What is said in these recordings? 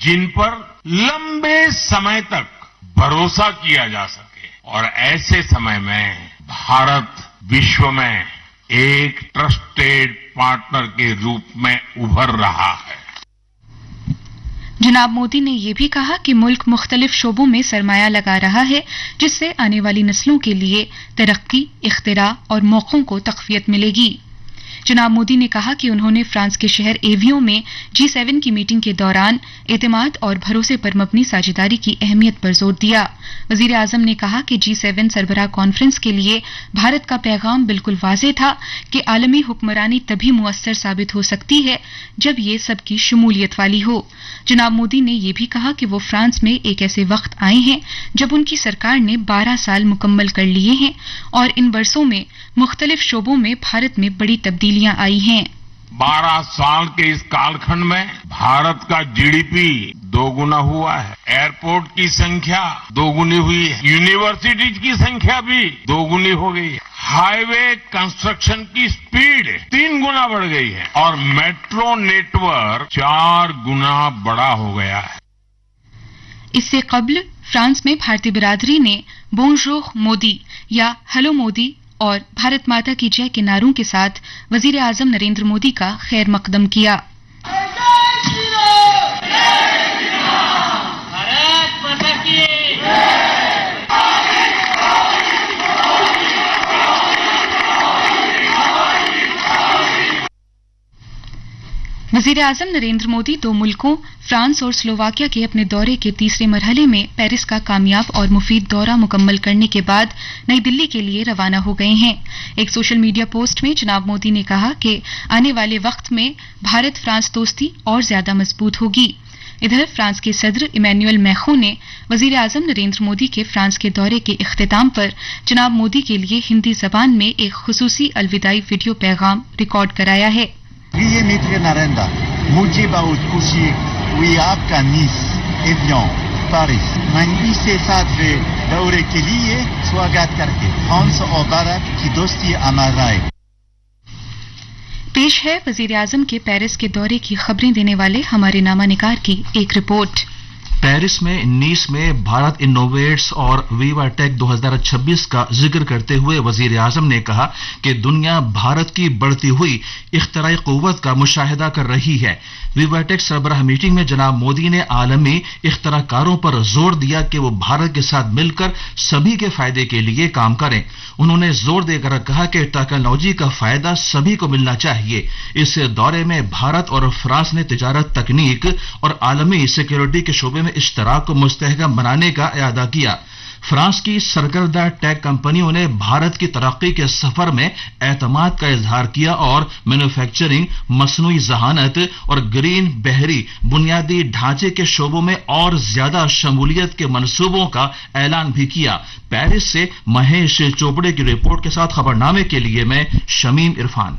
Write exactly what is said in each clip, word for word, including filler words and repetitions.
जिन पर लंबे समय तक भरोसा किया जा सके और ऐसे समय में भारत विश्व में एक ट्रस्टेड पार्टनर के रूप में उभर रहा है। जनाब मोदी ने यह भी कहा कि मुल्क मुख्तलिफ शोबों में सरमाया लगा रहा है, जिससे आने वाली नस्लों के लिए तरक्की, इख्तिरा और मौकों को तक़वियत मिलेगी। जनाब मोदी ने कहा कि उन्होंने फ्रांस के शहर एवियों में जी सेवन की मीटिंग के दौरान एतमाद और भरोसे पर मबनी साझेदारी की अहमियत पर जोर दिया। वजीर आजम ने कहा कि जी सेवन सरबराह कॉन्फ्रेंस के लिए भारत का पैगाम बिल्कुल वाज़ेह था कि आलमी हुक्मरानी तभी मुअस्सर साबित हो सकती है जब ये सबकी शमूलियत वाली हो। जनाब मोदी ने यह भी कहा कि वो फ्रांस में एक ऐसे वक्त आए हैं जब उनकी सरकार ने बारह साल मुकम्मल कर लिए हैं और इन बरसों में मुख्तलिफ शोबों में भारत में बड़ी तब्दीलियां आई हैं। बारह साल के इस कालखंड में भारत का जीडीपी दोगुना हुआ है, एयरपोर्ट की संख्या दोगुनी हुई है, यूनिवर्सिटीज की संख्या भी दोगुनी हो गई है, हाईवे कंस्ट्रक्शन की स्पीड तीन गुना बढ़ गई है और मेट्रो नेटवर्क चार गुना बड़ा हो गया है। इससे कबल फ्रांस में भारतीय बिरादरी ने बोंजोर मोदी या हेलो मोदी और भारत माता की जय के नारों के साथ वजीर आजम नरेंद्र मोदी का खैर मकदम किया। वजीर आजम नरेंद्र मोदी दो मुल्कों फ्रांस और स्लोवाकिया के अपने दौरे के तीसरे मरहले में पेरिस का कामयाब और मुफीद दौरा मुकम्मल करने के बाद नई दिल्ली के लिए रवाना हो गए हैं। एक सोशल मीडिया पोस्ट में जनाब मोदी ने कहा कि आने वाले वक्त में भारत फ्रांस दोस्ती और ज्यादा मजबूत होगी। इधर फ्रांस के सदर इमैनुअल मैक्रों ने वजीर आजम नरेंद्र मोदी के फ्रांस के दौरे के इख्तिताम पर जनाब मोदी के लिए हिंदी जबान में एक खुसूसी अलविदाई वीडियो पैगाम रिकॉर्ड कराया है। प्रिय मित्र नरेंद्र, मुझे बहुत खुशी हुई आपका नीस, एवियन, पेरिस, मंडी से साथ दौरे के लिए स्वागत करके। फ्रांस और भारत की दोस्ती अमर रहे। पेश है वजीर आजम के पेरिस के दौरे की खबरें देने वाले हमारे नामानिगार की एक रिपोर्ट। पेरिस में नीस में भारत इनोवेट्स और विवाटेक दो हज़ार छब्बीस का जिक्र करते हुए वजीर आजम ने कहा कि दुनिया भारत की बढ़ती हुई इख्तराई कुव्वत का मुशाहिदा कर रही है। विवाटेक सरबराह मीटिंग में जनाब मोदी ने आलमी इख्तराकारों पर जोर दिया कि वो भारत के साथ मिलकर सभी के फायदे के लिए काम करें। उन्होंने जोर देकर कहा कि टेक्नोलॉजी का फायदा सभी को मिलना चाहिए। इस दौरे में भारत और फ्रांस ने तिजारत, तकनीक और आलमी सिक्योरिटी के शोबे में इश्तराक को मुस्तहकम बनाने का इरादा किया। फ्रांस की सरकर्दा टेक कंपनियों ने भारत की तरक्की के सफर में एतमाद का इजहार किया और मैन्युफैक्चरिंग, मसनूई जहानत और ग्रीन बहरी बुनियादी ढांचे के शोबों में और ज्यादा शमूलियत के मंसूबों का ऐलान भी किया। पेरिस से महेश चोपड़े की रिपोर्ट के साथ खबरनामे के लिए मैं शमीम इरफान।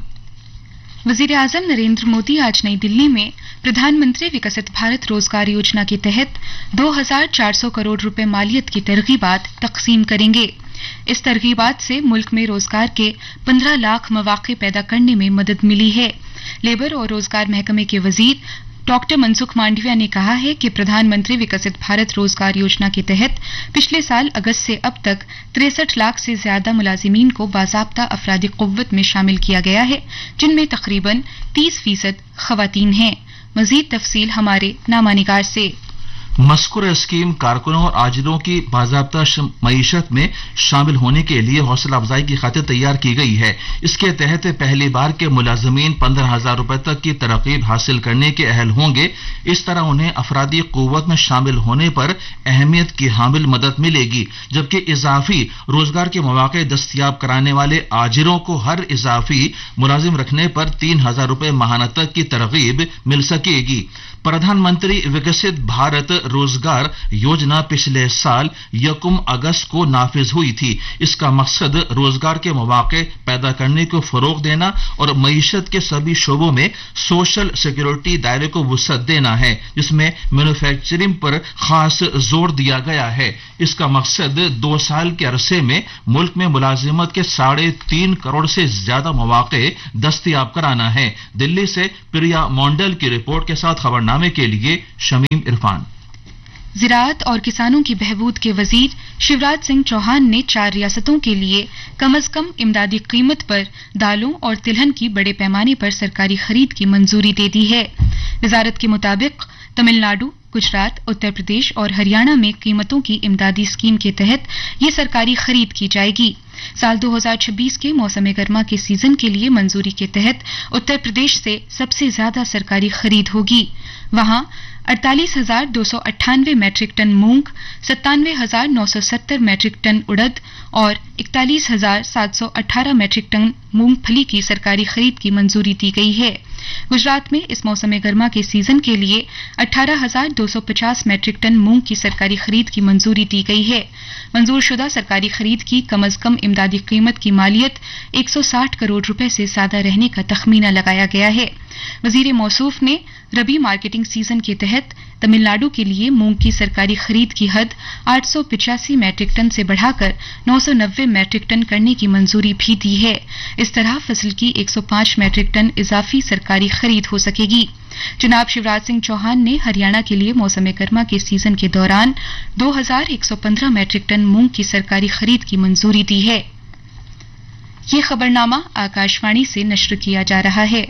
वजीर आजम नरेंद्र मोदी आज नई दिल्ली में प्रधानमंत्री विकसित भारत रोजगार योजना के तहत दो हज़ार चार सौ करोड़ रुपए मालियत की तरगीबात तकसीम करेंगे। इस तरगीबात से मुल्क में रोजगार के पंद्रह लाख मौके पैदा करने में मदद मिली है। लेबर और रोजगार महकमे के वजीर डॉक्टर मनसुख मांडविया ने कहा है कि प्रधानमंत्री विकसित भारत रोजगार योजना के तहत पिछले साल अगस्त से अब तक तिरसठ लाख से ज्यादा मुलाजिमीन को बाज़ाब्ता अफरादी कुव्वत में शामिल किया गया है, जिनमें तकरीबन तीस फीसद खवातीन हैं। मजीद तफसील हमारे नामानिगार से। मस्कुर स्कीम कारकुनों और आजिरों की बाज़ाब्ता मईशत में शामिल होने के लिए हौसला अफजाई की खातिर तैयार की गई है। इसके तहत पहली बार के मुलाजमीन पंद्रह हजार रुपए तक की तरकीब हासिल करने के अहल होंगे। इस तरह उन्हें अफरादी कुव्वत में शामिल होने पर अहमियत की हामिल मदद मिलेगी, जबकि इजाफी रोजगार के मौके दस्तियाब कराने वाले आजिरों को हर इजाफी मुलाजिम रखने पर तीन हजार रुपए माहाना तक की तरकीब मिल सकेगी। प्रधानमंत्री विकसित भारत रोजगार योजना पिछले साल यकुम अगस्त को नाफिज हुई थी। इसका मकसद रोजगार के मौके पैदा करने को फरोग देना और मईशत के सभी शोबों में सोशल सिक्योरिटी दायरे को वुसअत देना है, जिसमें मैन्युफैक्चरिंग पर खास जोर दिया गया है। इसका मकसद दो साल के अरसे में मुल्क में मुलाजिमत के साढ़े तीन करोड़ से ज्यादा मौके दस्तयाब कराना है। दिल्ली से प्रिया मोंडल की रिपोर्ट के साथ खबरनामे के लिए शमीम इरफान। ज़राअत और किसानों की बहबूद के वजीर शिवराज सिंह चौहान ने चार रियासतों के लिए कम अज कम इमदादी कीमत पर दालों और तिलहन की बड़े पैमाने पर सरकारी खरीद की मंजूरी दे दी है। वजारत के मुताबिक तमिलनाडु, गुजरात, उत्तर प्रदेश और हरियाणा में कीमतों की इमदादी स्कीम के तहत ये सरकारी खरीद की जाएगी। साल दो हज़ार छब्बीस के मौसम गर्मा के सीजन के लिए मंजूरी के तहत उत्तर प्रदेश से सबसे ज्यादा सरकारी खरीद होगी। वहां अड़तालीस हजार दो सौ अट्ठानवे मैट्रिक टन मूंग, सत्तानवे हजार नौ सौ सत्तर मैट्रिक टन उड़द और इकतालीस हजार सात सौ अठारह मैट्रिक टन मूंगफली की सरकारी खरीद की मंजूरी दी गई है। गुजरात में इस मौसम गर्मा के सीजन के लिए अठारह हजार दो सौ पचास मैट्रिक टन मूंग की सरकारी खरीद की मंजूरी दी गई है। मंजूर शुदा सरकारी खरीद की कम अज कम इमदादी कीमत की मालियत एक सौ साठ करोड़ रुपए से ज्यादा रहने का तखमीना लगाया गया है। वजीर मौसूफ ने रबी मार्केटिंग सीजन के तहत तमिलनाडु के लिए मूंग की सरकारी खरीद की हद आठ सौ पिचासी मैट्रिक टन से बढ़ाकर नौ सौ नब्बे मैट्रिक टन करने की मंजूरी भी दी है। इस तरह फसल की एक सौ पांच मैट्रिक टन इजाफी सरकारी खरीद हो सकेगी। जनाब शिवराज सिंह चौहान ने हरियाणा के लिए मौसम गर्मा के सीजन के दौरान दो हजार एक सौ पंद्रह मैट्रिक टन मूंग की सरकारी खरीद की मंजूरी दी है। ये खबरनामा आकाशवाणी से नश्र किया जा रहा है।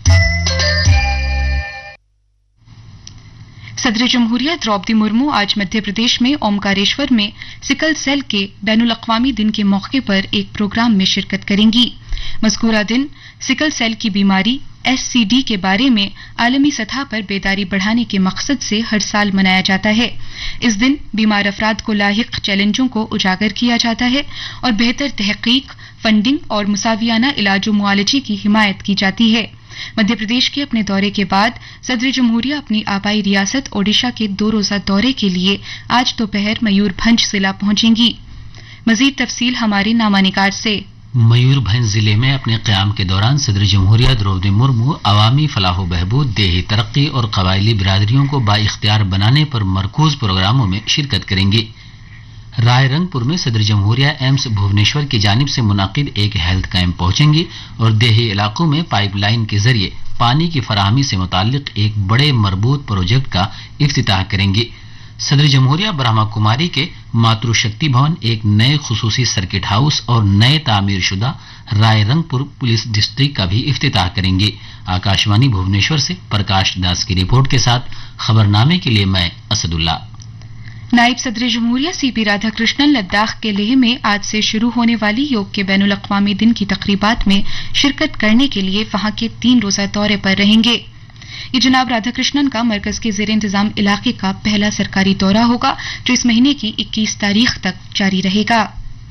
सदर जमहूरिया द्रौपदी मुर्मू आज मध्य प्रदेश में ओमकारेश्वर में सिकल सेल के बैनुल अक़वामी दिन के मौके पर एक प्रोग्राम में शिरकत करेंगी। मज़कूरा दिन सिकल सेल की बीमारी एस सी डी के बारे में आलमी सतह पर बेदारी बढ़ाने के मकसद से हर साल मनाया जाता है। इस दिन बीमार अफराद को लाहिक चैलेंजों को उजागर किया जाता है और बेहतर तहकीक, फंडिंग और मुसावियाना इलाज व मुआलजे की हिमायत की जाती है। मध्य प्रदेश के अपने दौरे के बाद सदर जमहूरिया अपनी आबाई रियासत ओडिशा के दो रोजा दौरे के लिए आज दोपहर मयूरभंज जिला पहुंचेंगी। मजीद तफसील हमारे नामानिगार से। मयूरभंज जिले में अपने क़याम के दौरान सदर जमहूरिया द्रौपदी मुर्मू अवामी फलाह बहबूद, देही तरक्की और कबायली बिरादरियों को बाइख्तियार बनाने पर मरकूज प्रोग्रामों में शिरकत करेंगी। रायरंगपुर में सदर जमहूरिया एम्स भुवनेश्वर की जानिब से मुनाकिद एक हेल्थ कैंप पहुंचेंगी और देही इलाकों में पाइपलाइन के जरिए पानी की फराहमी से मुताल्लिक एक बड़े मरबूत प्रोजेक्ट का इफ्तिताह करेंगी। सदर जमहूरिया ब्रह्मा कुमारी के मातृशक्ति भवन, एक नए खुसूसी सर्किट हाउस और नए तामीर शुदा रायरंगपुर पुलिस डिस्ट्रिक्ट का भी इफ्तिताह करेंगे। आकाशवाणी भुवनेश्वर से प्रकाश दास की रिपोर्ट के साथ खबरनामे के लिए मैं असदुल्ला। नायब सदर जमहूरिया सी पी राधाकृष्णन लद्दाख के लेह में आज से शुरू होने वाली योग के बैनुल अक़वामी दिन की तकरीबात में शिरकत करने के लिए वहां के तीन रोजा दौरे पर रहेंगे। ये जनाब राधाकृष्णन का मरकज के ज़ेर इंतजाम इलाके का पहला सरकारी दौरा होगा जो इस महीने की इक्कीस तारीख तक जारी रहेगा।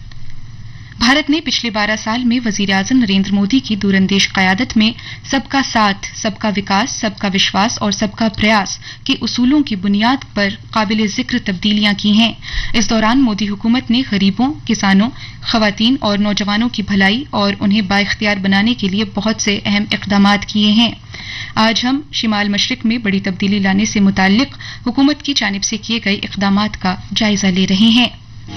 भारत ने पिछले बारह साल में वजीर आजम नरेंद्र मोदी की दूरंदेश कयादत में सबका साथ, सबका विकास, सबका विश्वास और सबका प्रयास के उसूलों की बुनियाद पर काबिल जिक्र तब्दीलियां की हैं। इस दौरान मोदी हुकूमत ने गरीबों, किसानों, खवातीन और नौजवानों की भलाई और उन्हें बाइख्तियार बनाने के लिए बहुत से अहम इक़दामात किए हैं। आज हम शिमाल मशरिक में बड़ी तब्दीली लाने से मुताल्लिक हुकूमत की जानिब से किए गए इक़दामात का जायजा ले रहे हैं।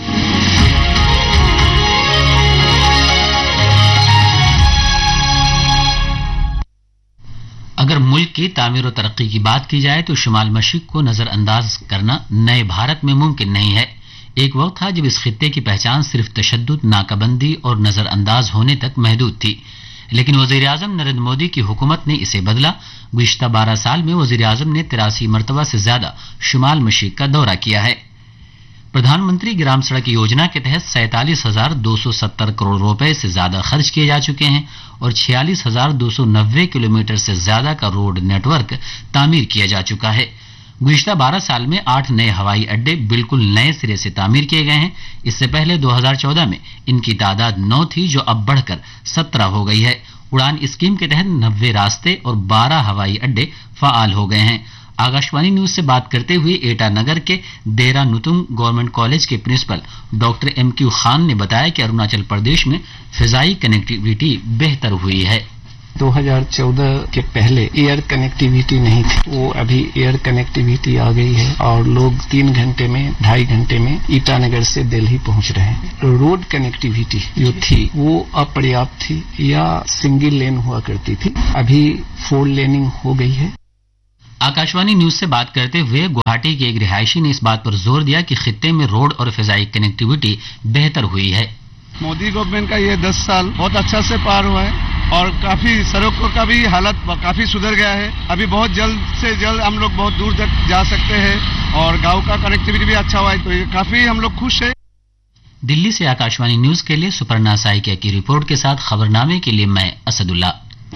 अगर मुल्क की तामीर और तरक्की की बात की जाए तो शुमाल मशरिक को नजरअंदाज करना नए भारत में मुमकिन नहीं है। एक वक्त था जब इस खित्ते की पहचान सिर्फ तशद्दुद, नाकाबंदी और नजरअंदाज होने तक महदूद थी, लेकिन वजीर आजम नरेंद्र मोदी की हुकूमत ने इसे बदला। गुज़िश्ता बारह साल में वजीर आजम ने तिरासी मरतबा से ज्यादा शुमाल मशरिक का दौरा किया है। प्रधानमंत्री ग्राम सड़क योजना के तहत सैंतालीस हजार दो सौ सत्तर करोड़ रुपए से ज्यादा खर्च किए जा चुके हैं और छियालीस हजार दो सौ नब्बे किलोमीटर से ज्यादा का रोड नेटवर्क तामीर किया जा चुका है। गुज़िश्ता बारह साल में आठ नए हवाई अड्डे बिल्कुल नए सिरे से तामीर किए गए हैं। इससे पहले दो हजार चौदह में इनकी तादाद नौ थी जो अब बढ़कर सत्रह हो गई है। उड़ान स्कीम के तहत नब्बे रास्ते और बारह हवाई अड्डे फाल हो गए हैं। आकाशवाणी न्यूज से बात करते हुए एटा नगर के देरा नुतुंग गवर्नमेंट कॉलेज के principal doctor M Q Khan ने बताया कि अरुणाचल प्रदेश में फिजाई कनेक्टिविटी बेहतर हुई है। दो हज़ार चौदह के पहले एयर कनेक्टिविटी नहीं थी, वो अभी एयर कनेक्टिविटी आ गई है और लोग तीन घंटे में ढाई घंटे में ईटानगर से दिल्ली पहुंच रहे हैं। रोड कनेक्टिविटी जो थी वो अपर्याप्त थी या सिंगल लेन हुआ करती थी, अभी फोर लेनिंग हो गई है। आकाशवाणी न्यूज से बात करते हुए गुवाहाटी के एक रिहायशी ने इस बात पर जोर दिया कि खित्ते में रोड और फिजाई कनेक्टिविटी बेहतर हुई है। मोदी गवर्नमेंट का ये दस साल बहुत अच्छा से पार हुआ है और काफी सड़कों का भी हालत काफी सुधर गया है। अभी बहुत जल्द से जल्द हम लोग बहुत दूर तक जा सकते हैं और गांव का कनेक्टिविटी भी अच्छा हुआ है, तो ये काफी हम लोग खुश है। दिल्ली से आकाशवाणी न्यूज के लिए सुपर्णा साइकिया की रिपोर्ट के साथ खबरनामे के लिए मैं असदुल्ला।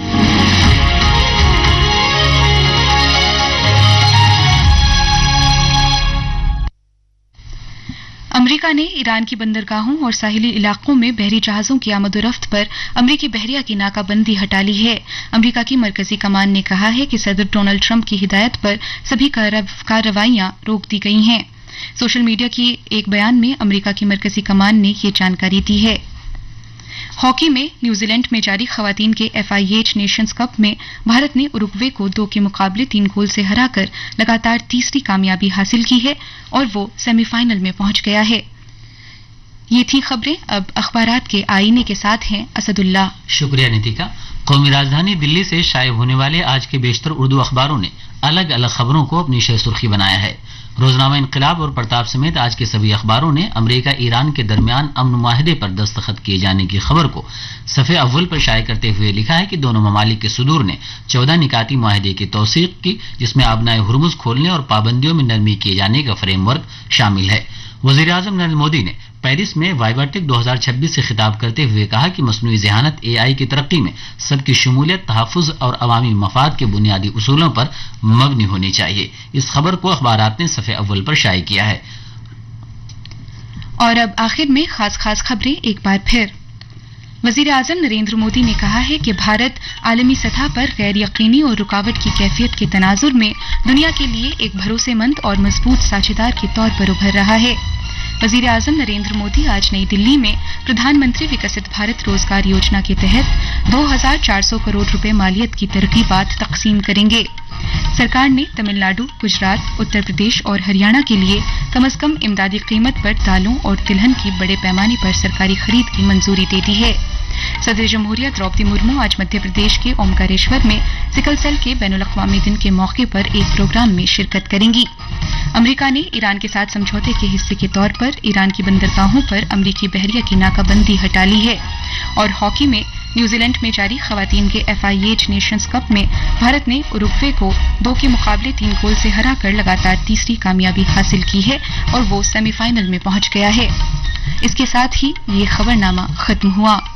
अमेरिका ने ईरान की बंदरगाहों और साहिली इलाकों में बहरी जहाजों की आमदोरफ्त पर अमेरिकी बहरिया की नाकाबंदी हटा ली है। अमेरिका की मरकजी कमान ने कहा है कि सदर डोनाल्ड ट्रंप की हिदायत पर सभी कार्रवाइयां रोक दी गई हैं। सोशल मीडिया की एक बयान में अमेरिका की मरकजी कमान ने ये जानकारी दी है। हॉकी में न्यूजीलैंड में जारी खवातीन के एफआईएच नेशंस कप में भारत ने उरुग्वे को दो के मुकाबले तीन गोल से हराकर लगातार तीसरी कामयाबी हासिल की है और वो सेमीफाइनल में पहुंच गया है। ये थी खबरें। अब अखबारात के आईने के साथ हैं असदुल्ला। शुक्रिया नितिका। कौमी राजधानी दिल्ली से शाये होने वाले आज के बेशतर उर्दू अखबारों ने अलग अलग खबरों को अपनी शह सुर्खी बनाया है। रोजनामा इनकलाब और प्रताप समेत आज के सभी अखबारों ने अमेरिका ईरान के दरमियान अमन मुआहदे पर दस्तखत किए जाने की खबर को सफ़े अव्वल पर शाये करते हुए लिखा है कि दोनों ममालिक के सुदूर ने चौदह निकाती मुआहदे की तौसीक की, जिसमें आबनाए हुर्मुज खोलने और पाबंदियों में नरमी किए जाने का फ्रेमवर्क शामिल है। वजीर आजम नरेंद्र मोदी ने पेरिस में वाइवाटेक दो हज़ार छब्बीस से खिताब करते हुए कहा कि मसनूई ज़हानत एआई की तरक्की में सबकी शमूलियत, तहफ़्फ़ुज़ और अवामी मफाद के बुनियादी उसूलों पर मबनी होनी चाहिए। इस खबर को अखबारात ने सफ़े अव्वल पर शाये किया है। और अब आखिर में खास खास खबरें एक बार फिर। वजीर आजम नरेंद्र मोदी ने कहा है कि भारत आलमी सतह पर गैर यकीनी और रुकावट की कैफियत के तनाजुर में दुनिया के लिए एक भरोसेमंद और मजबूत साझेदार के तौर पर उभर रहा है। वजीर आजम नरेंद्र मोदी आज नई दिल्ली में प्रधानमंत्री विकसित भारत रोजगार योजना के तहत दो हज़ार चार सौ करोड़ रुपए मालियत की तरगीबात तकसीम करेंगे। सरकार ने तमिलनाडु, गुजरात, उत्तर प्रदेश और हरियाणा के लिए कम अज कम इमदादी कीमत पर दालों और तिलहन की बड़े पैमाने पर सरकारी खरीद की मंजूरी दे दी है। सदर जमहूरिया द्रौपदी मुर्मू आज मध्य प्रदेश के ओमकारेश्वर में सिकल सेल के बैनुल अक़वामी दिन के मौके पर एक प्रोग्राम में शिरकत करेंगी। अमेरिका ने ईरान के साथ समझौते के हिस्से के तौर पर ईरान की बंदरगाहों पर अमेरिकी बहरिया की नाकाबंदी हटा ली है। और हॉकी में न्यूजीलैंड में जारी खवातीन के एफआईएच नेशंस कप में भारत ने उरुग्वे को दो के मुकाबले तीन गोल से हराकर लगातार तीसरी कामयाबी हासिल की है और वो सेमीफाइनल में पहुंच गया है। इसके साथ ही ये खबरनामा खत्म हुआ।